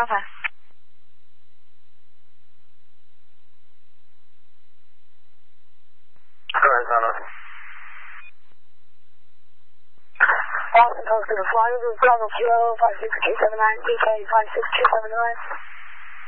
Alpha. Arizona. Boston Post to the flight is Bravo Kilo 56279, DK 56279.